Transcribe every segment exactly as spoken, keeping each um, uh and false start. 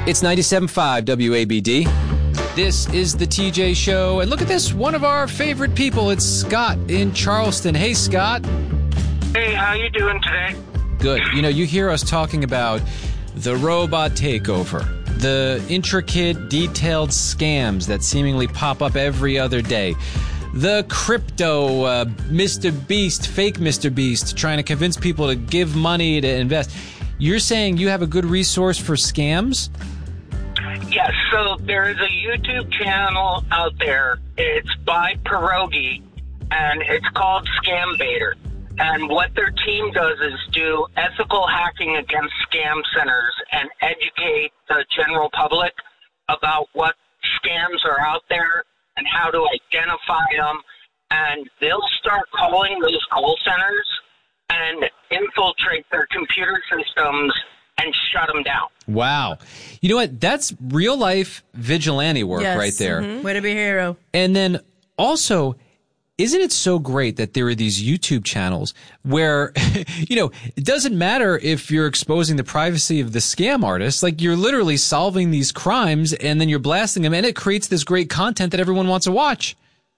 It's ninety-seven point five W A B D. This is the T J Show. And look at this, one of our favorite people. It's Scott in Charleston. Hey, Scott. Hey, how you doing today? Good. You know, you hear us talking about the robot takeover, the intricate, detailed scams that seemingly pop up every other day, the crypto uh, Mister Beast, fake Mister Beast, trying to convince people to give money to invest. You're saying you have a good resource for scams? Yes, so there is a YouTube channel out there. It's by Pierogi, and it's called Scam Baiter. And what their team does is do ethical hacking against scam centers and educate the general public about what scams are out there and how to identify them. And they'll start calling those call centers and infiltrate their computer systems and shut them down. Wow. You know what? That's real life vigilante work yes. right there. Mm-hmm. Way to be a hero. And then also, isn't it so great that there are these YouTube channels where, you know, it doesn't matter if you're exposing the privacy of the scam artist, like you're literally solving these crimes and then you're blasting them and it creates this great content that everyone wants to watch.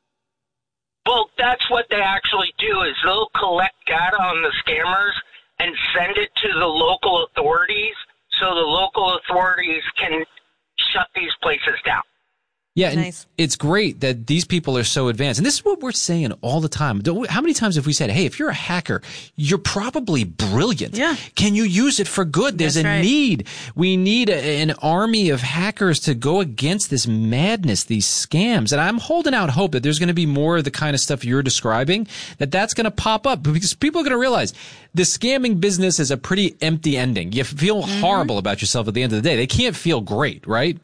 Well, that's what they actually do is they'll collect data on the scammers and send it to the local authorities so the local authorities can shut these places down. Yeah, and nice. It's great that these people are so advanced. And this is what we're saying all the time. Don't we, how many times have we said, hey, if you're a hacker, you're probably brilliant. Yeah. Can you use it for good? There's That's a right. need. We need a, an army of hackers to go against this madness, these scams. And I'm holding out hope that there's going to be more of the kind of stuff you're describing, that that's going to pop up because people are going to realize the scamming business is a pretty empty ending. You feel mm-hmm. horrible about yourself at the end of the day. They can't feel great, right?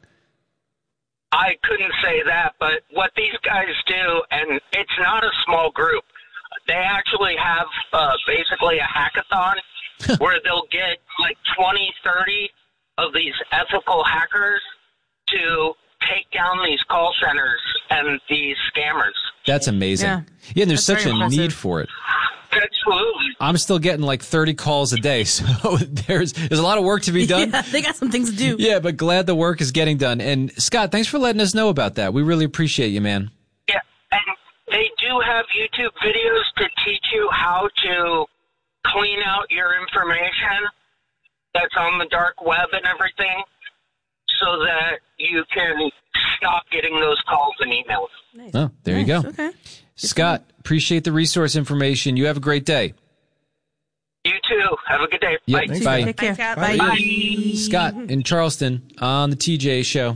I couldn't say that, but what these guys do, and it's not a small group, they actually have uh, basically a hackathon where they'll get like twenty, thirty of these ethical hackers to take down these call centers and these scammers. That's amazing. Yeah, yeah and there's That's such a impressive. need for it. Absolutely. I'm still getting like thirty calls a day, so there's there's a lot of work to be done. Yeah, they got some things to do. Yeah, but glad the work is getting done. And Scott, thanks for letting us know about that. We really appreciate you, man. Yeah, and they do have YouTube videos to teach you how to clean out your information that's on the dark web and everything so that you can stop getting those calls and emails. Nice. Oh, there nice. you go. Okay. Scott, appreciate the resource information. You have a great day. You too. Have a good day. Yep. Bye. Bye. Take care. Scott. Bye. Bye. Scott in Charleston on the T J Show.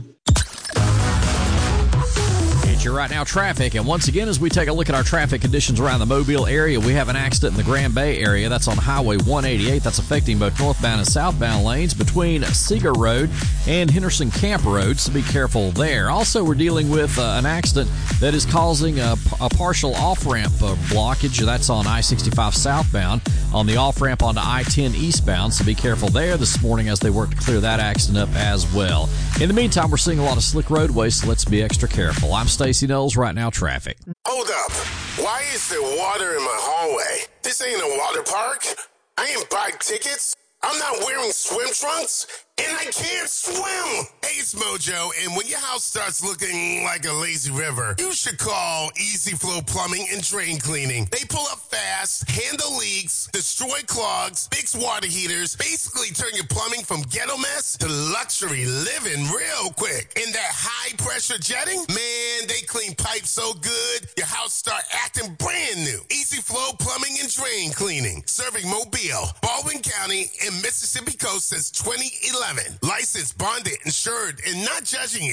Your right now traffic, and once again, as we take a look at our traffic conditions around the Mobile area, we have an accident in the Grand Bay area. That's on Highway one eighty-eight. That's affecting both northbound and southbound lanes between Seeger Road and Henderson Camp Road, so be careful there. Also, we're dealing with uh, an accident that is causing a, a partial off-ramp uh, blockage. That's on I sixty-five southbound on the off-ramp onto I ten eastbound, so be careful there this morning as they work to clear that accident up as well. In the meantime, we're seeing a lot of slick roadways, so let's be extra careful. I'm Stacey Knowles, right now traffic. Hold up. Why is there water in my hallway? This ain't a water park. I ain't buy tickets. I'm not wearing swim trunks, and I can't swim. Hey, it's Mojo, and when your house starts looking like a lazy river, you should call Easy Flow Plumbing and Drain Cleaning. They pull up fast, handle leaks, destroy clogs, fix water heaters, basically turn your plumbing from ghetto mess to luxury living real quick. And that high-pressure jetting, man, they clean pipes so good, your house start acting brand new. Easy Flow Plumbing and Drain Cleaning, serving Mobile, Baldwin County, and Mississippi Coast since twenty eleven. Licensed, bonded, insured, and not judging you.